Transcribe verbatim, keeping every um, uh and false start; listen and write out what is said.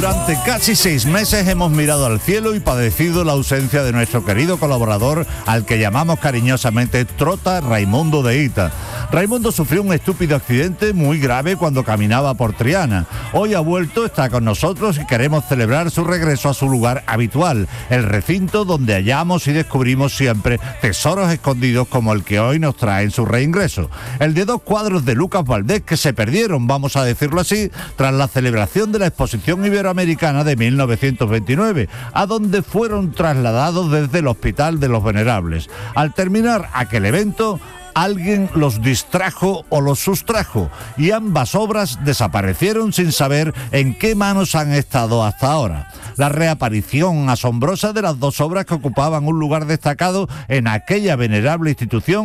Durante casi seis meses hemos mirado al cielo y padecido la ausencia de nuestro querido colaborador, al que llamamos cariñosamente Trota, Raimundo de Hita. Raimundo sufrió un estúpido accidente muy grave cuando caminaba por Triana. Hoy ha vuelto, está con nosotros y queremos celebrar su regreso a su lugar habitual, el recinto donde hallamos y descubrimos siempre tesoros escondidos como el que hoy nos trae en su reingreso. El de dos cuadros de Lucas Valdés que se perdieron, vamos a decirlo así, tras la celebración de la Exposición Iberoamericana de mil novecientos veintinueve, a donde fueron trasladados desde el Hospital de los Venerables. Al terminar aquel evento, alguien los distrajo o los sustrajo y ambas obras desaparecieron sin saber en qué manos han estado hasta ahora. La reaparición asombrosa de las dos obras que ocupaban un lugar destacado en aquella venerable institución